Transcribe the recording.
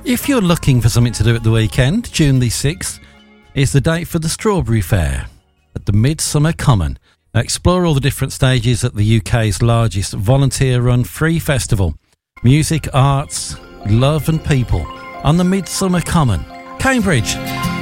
If you're looking for something to do at the weekend, June the 6th is the date for the Strawberry Fair at the Midsummer Common. Now, explore all the different stages at the UK's largest volunteer-run free festival. Music, arts, love and people on the Midsummer Common, Cambridge.